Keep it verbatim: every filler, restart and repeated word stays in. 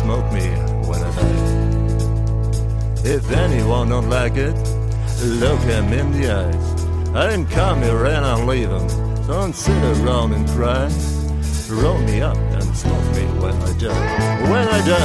smoke me when I die. If anyone don't like it, look him in the eyes. I didn't come here and I'll leave him. So don't sit around and cry. Roll me up and smoke me when I die. When I die.